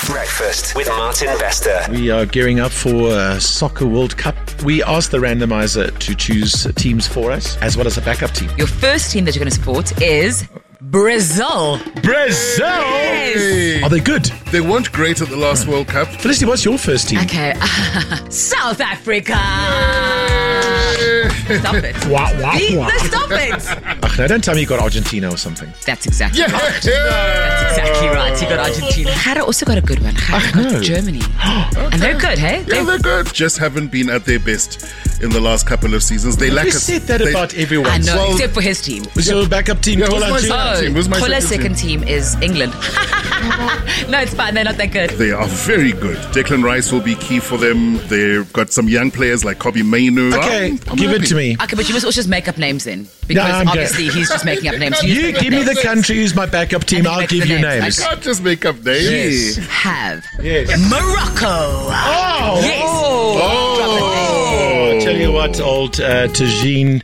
Breakfast with Martin Bester. We are gearing up for Soccer World Cup. We asked the randomizer to choose teams for us, as well as a backup team. Your first team that you're going to support is Brazil. Brazil! Yes. Are they good? They weren't great at the last World Cup. Felicity, what's your first team? Okay. South Africa. Stop it. Wah. Stop it. Ach, no, don't tell me you got Argentina or something. That's exactly right. That's exactly right. You got Argentina. Hara also got a good one. Hara got Germany. And they're good, hey? Yeah, they're good. Just haven't been at their best in the last couple of seasons. They lack You said that about everyone. I know, Well, except for his team. Was your backup team? Yeah, who's my Argentina? second team? Who's my Kola's second second team is England. No, it's fine. They're not that good. They are very good. Declan Rice will be key for them. They've got some young players like Kobe Mainu. Okay, I'm give it happy. to me. Okay, but you must also just make up names then. Because I'm obviously he's just making up names. You give me the country who's my backup team. And I'll make give the you names. names. Can't just make up names. We have Yes. Morocco. Oh! Yes. Oh! I tell you what, old Tagine.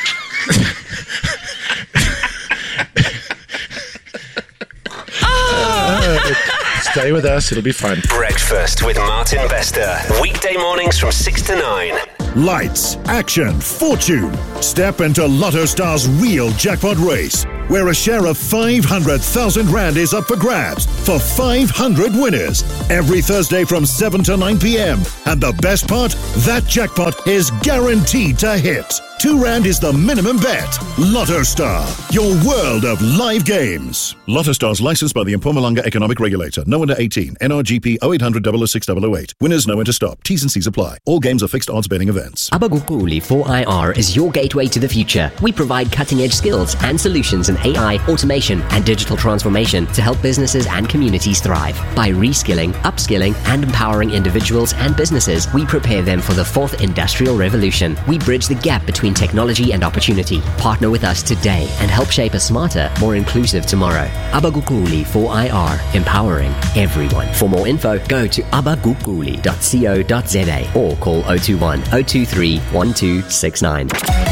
Stay with us, it'll be fun. Breakfast with Martin Bester. Weekday mornings from 6 to 9. Lights, action, fortune. Step into Lotto Star's real jackpot race, where a share of 500,000 Rand is up for grabs for 500 winners every Thursday from 7 to 9 p.m. And the best part, that jackpot is guaranteed to hit. 2 Rand is the minimum bet. Lotto Star, your world of live games. Lotto Star's licensed by the Mpumalanga Economic Regulator. No under 18. NRGP 0800 006 008. Winners know when to stop. T's and C's apply. All games are fixed odds betting events. Abagukuli 4IR is your gateway to the future. We provide cutting-edge skills and solutions in AI, automation, and digital transformation to help businesses and communities thrive. By reskilling, upskilling, and empowering individuals and businesses, we prepare them for the 4th industrial revolution. We bridge the gap between technology and opportunity. Partner with us today and help shape a smarter, more inclusive tomorrow. Abagukuli 4IR, empowering everyone. For more info, go to abagukuli.co.za or call 021 023 1269.